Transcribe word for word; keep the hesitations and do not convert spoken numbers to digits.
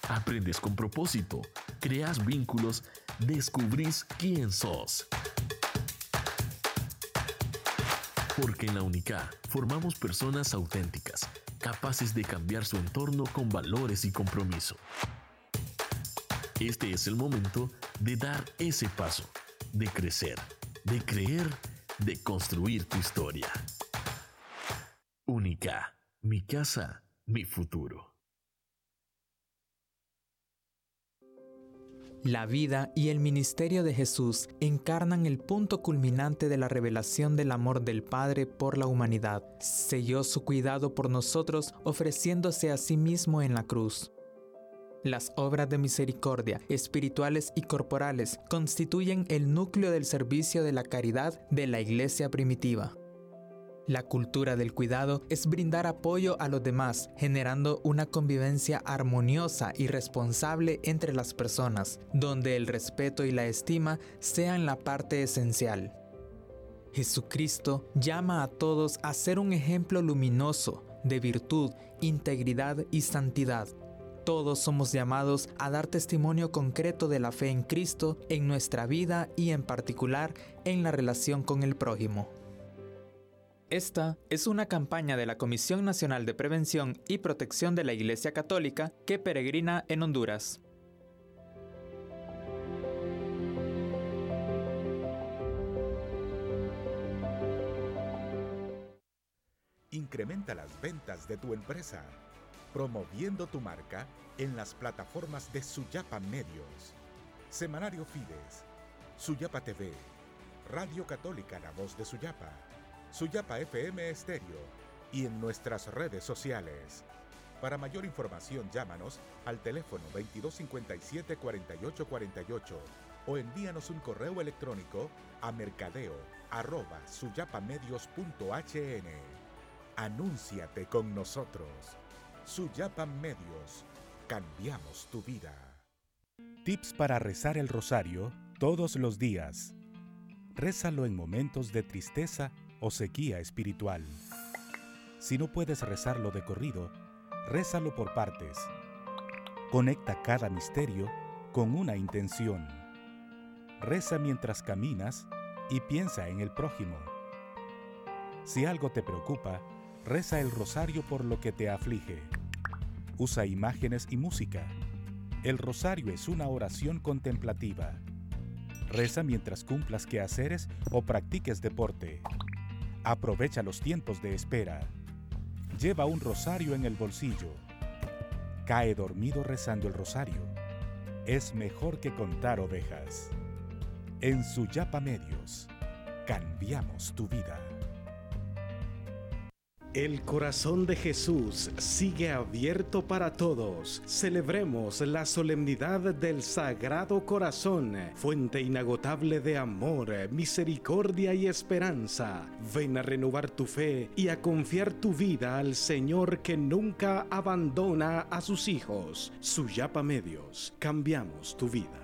Aprendes con propósito, creas vínculos, descubrís quién sos. Porque en la UNICA formamos personas auténticas, capaces de cambiar su entorno con valores y compromiso. Este es el momento de dar ese paso, de crecer, de creer, de construir tu historia. UNICA, mi casa, mi futuro. La vida y el ministerio de Jesús encarnan el punto culminante de la revelación del amor del Padre por la humanidad. Selló su cuidado por nosotros ofreciéndose a sí mismo en la cruz. Las obras de misericordia, espirituales y corporales, constituyen el núcleo del servicio de la caridad de la Iglesia primitiva. La cultura del cuidado es brindar apoyo a los demás, generando una convivencia armoniosa y responsable entre las personas, donde el respeto y la estima sean la parte esencial. Jesucristo llama a todos a ser un ejemplo luminoso de virtud, integridad y santidad. Todos somos llamados a dar testimonio concreto de la fe en Cristo en nuestra vida y en particular en la relación con el prójimo. Esta es una campaña de la Comisión Nacional de Prevención y Protección de la Iglesia Católica que peregrina en Honduras. Incrementa las ventas de tu empresa, promoviendo tu marca en las plataformas de Suyapa Medios, Semanario Fides, Suyapa T V, Radio Católica La Voz de Suyapa, Suyapa F M Estéreo y en nuestras redes sociales. Para mayor información llámanos al teléfono veintidós cincuenta y siete cuarenta y ocho cuarenta y ocho o envíanos un correo electrónico a mercadeo arroba suyapamedios punto h n. Anúnciate con nosotros. Suyapa Medios. Cambiamos tu vida. Tips para rezar el rosario todos los días. Rézalo en momentos de tristeza o sequía espiritual. Si no puedes rezarlo de corrido, rézalo por partes. Conecta cada misterio con una intención. Reza mientras caminas y piensa en el prójimo. Si algo te preocupa, reza el rosario por lo que te aflige. Usa imágenes y música. El rosario es una oración contemplativa. Reza mientras cumplas quehaceres o practiques deporte. Aprovecha los tiempos de espera. Lleva un rosario en el bolsillo. Cae dormido rezando el rosario. Es mejor que contar ovejas. En Suyapa Medios, cambiamos tu vida. El corazón de Jesús sigue abierto para todos. Celebremos la solemnidad del Sagrado Corazón, fuente inagotable de amor, misericordia y esperanza. Ven a renovar tu fe y a confiar tu vida al Señor que nunca abandona a sus hijos. Suyapa Medios, cambiamos tu vida.